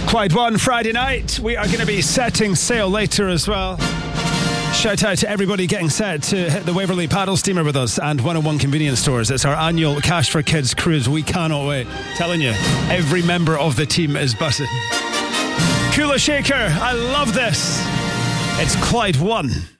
Clyde One Friday night. We are going to be setting sail later as well. Shout out to everybody getting set to hit the Waverley paddle steamer with us and 101 convenience stores. It's our annual Cash for Kids cruise. We cannot wait. Telling you, every member of the team is buzzing. Kula Shaker, I love this. It's Clyde One.